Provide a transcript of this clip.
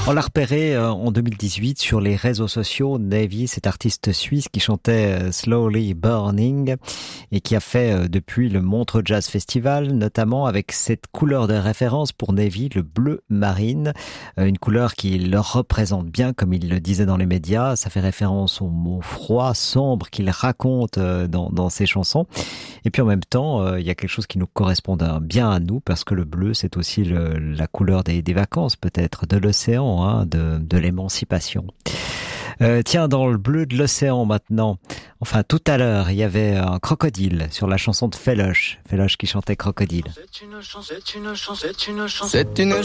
On l'a repéré en 2018 sur les réseaux sociaux. Navy, cet artiste suisse qui chantait Slowly Burning et qui a fait depuis le Montreux Jazz Festival, notamment avec cette couleur de référence pour Navy, le bleu marine, une couleur qui le représente bien, comme il le disait dans les médias. Ça fait référence au mot froid, sombre qu'il raconte dans ses chansons. Et puis en même temps, il y a quelque chose qui nous correspond bien à nous, parce que le bleu, c'est aussi la couleur des vacances, peut-être, de l'océan, hein, de l'émancipation. Tiens, dans le bleu de l'océan maintenant, enfin tout à l'heure, il y avait un crocodile sur la chanson de Feloche qui chantait Crocodile. C'est une